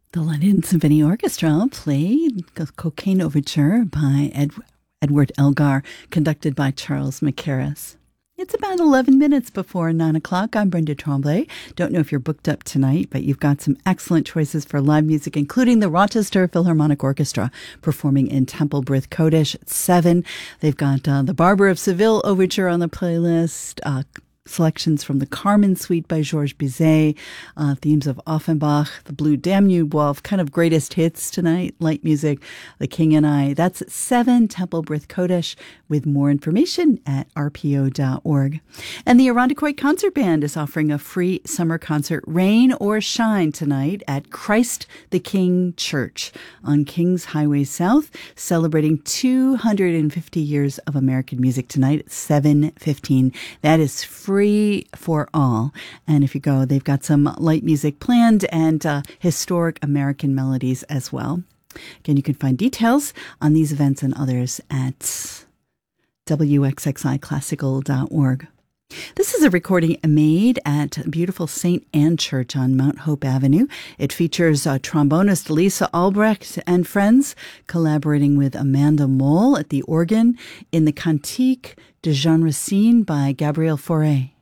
The London Symphony Orchestra played the Cocaine Overture by Edward Elgar, conducted by Charles Mackerras. It's about 11 minutes before 9 o'clock. I'm Brenda Tremblay. Don't know if you're booked up tonight, but you've got some excellent choices for live music, including the Rochester Philharmonic Orchestra performing in Temple Brith Kodesh at 7. They've got the Barber of Seville Overture on the playlist, selections from the Carmen Suite by Georges Bizet, themes of Offenbach, the Blue Danube Waltz, kind of greatest hits tonight, light music, The King and I. That's at 7, Temple Brith Kodesh, with more information at rpo.org. And the Irondequoit Concert Band is offering a free summer concert, rain or shine, tonight at Christ the King Church on Kings Highway South, celebrating 250 years of American music tonight at 7:15. That is free for all. And if you go, they've got some light music planned and historic American melodies as well. Again, you can find details on these events and others at wxxiclassical.org. This is a recording made at beautiful St. Anne Church on Mount Hope Avenue. It features trombonist Lisa Albrecht and friends collaborating with Amanda Moll at the organ in the Cantique de Jean Racine by Gabriel Fauré.